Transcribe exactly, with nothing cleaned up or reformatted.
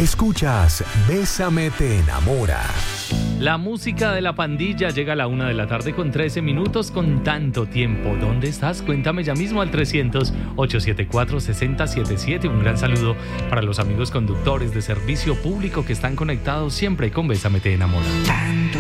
Escuchas Bésame te enamora. La música de la pandilla llega a la una de la tarde con trece minutos con tanto tiempo. ¿Dónde estás? Cuéntame ya mismo al trescientos, ochocientos setenta y cuatro, sesenta setenta y siete. Un gran saludo para los amigos conductores de servicio público que están conectados siempre con Bésame te enamora. Tanto